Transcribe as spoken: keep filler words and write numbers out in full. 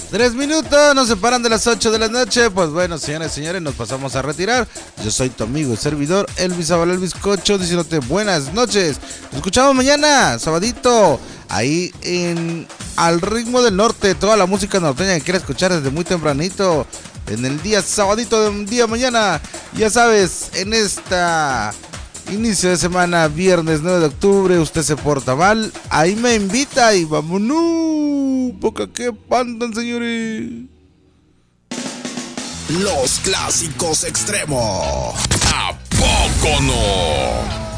Tres minutos nos separan de las ocho de la noche. Pues bueno, señores y señores, nos pasamos a retirar. Yo soy tu amigo y servidor Elvis Abel, el bizcocho, diciéndote buenas noches. Nos escuchamos mañana, sabadito, ahí en Al Ritmo del Norte. Toda la música norteña que quieras escuchar desde muy tempranito, en el día sabadito de un día mañana. Ya sabes, en esta inicio de semana, viernes nueve de octubre, usted se porta mal, ahí me invita y vámonos, poca que pandan, señores. Los clásicos extremos. ¿A poco no?